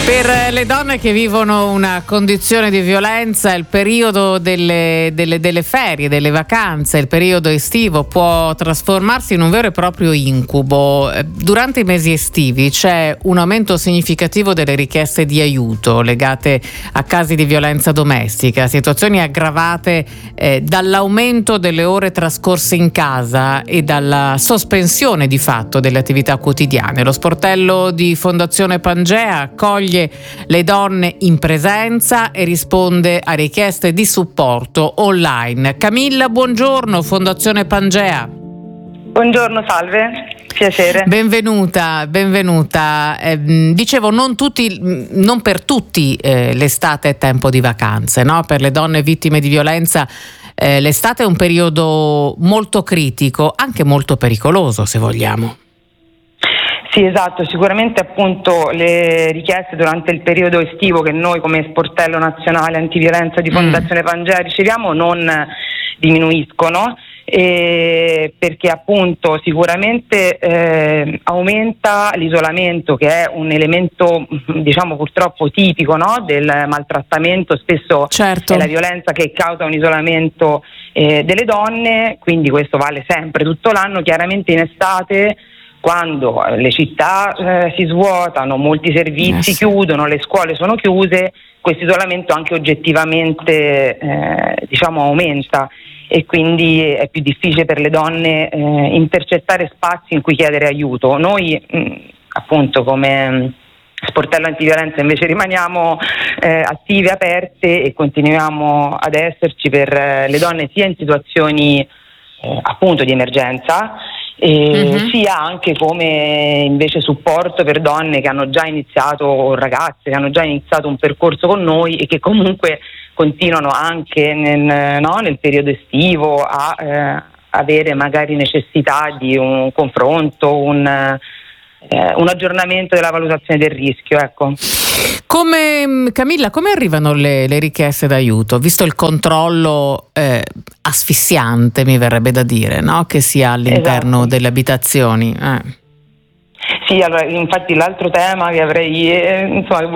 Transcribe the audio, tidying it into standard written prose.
Per le donne che vivono una condizione di violenza, il periodo delle ferie, delle vacanze, il periodo estivo può trasformarsi in un vero e proprio incubo. Durante i mesi estivi c'è un aumento significativo delle richieste di aiuto legate a casi di violenza domestica, situazioni aggravate dall'aumento delle ore trascorse in casa e dalla sospensione di fatto delle attività quotidiane. Lo sportello di Fondazione Pangea accoglie le donne in presenza e risponde a richieste di supporto online. Camilla, buongiorno, Fondazione Pangea. Buongiorno, salve, piacere. Benvenuta. Dicevo, non per tutti l'estate è tempo di vacanze, no? Per le donne vittime di violenza l'estate è un periodo molto critico, anche molto pericoloso, se vogliamo. Sì, esatto, sicuramente appunto le richieste durante il periodo estivo che noi come sportello nazionale antiviolenza di Fondazione Pangea riceviamo non diminuiscono, perché appunto sicuramente aumenta l'isolamento, che è un elemento diciamo purtroppo tipico, no? Del maltrattamento. Spesso certo. È la violenza che causa un isolamento delle donne, quindi questo vale sempre tutto l'anno. Chiaramente in estate, quando le città si svuotano, molti servizi chiudono, le scuole sono chiuse, questo isolamento anche oggettivamente aumenta, e quindi è più difficile per le donne intercettare spazi in cui chiedere aiuto. Noi appunto come sportello antiviolenza invece rimaniamo attive, aperte, e continuiamo ad esserci per le donne sia in situazioni appunto di emergenza, sia anche come invece supporto per donne che hanno già iniziato, ragazze che hanno già iniziato un percorso con noi e che comunque continuano anche nel periodo estivo a avere magari necessità di un confronto, un aggiornamento della valutazione del rischio, ecco. Camilla, come arrivano le richieste d'aiuto, visto il controllo asfissiante, mi verrebbe da dire, no? Che si ha all'interno delle abitazioni? Sì, allora infatti l'altro tema che avrei